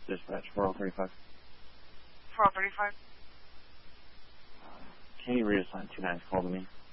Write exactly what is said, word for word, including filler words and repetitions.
Dispatch, four oh thirty-five. four oh thirty-five. Can you reassign two nine's call to me?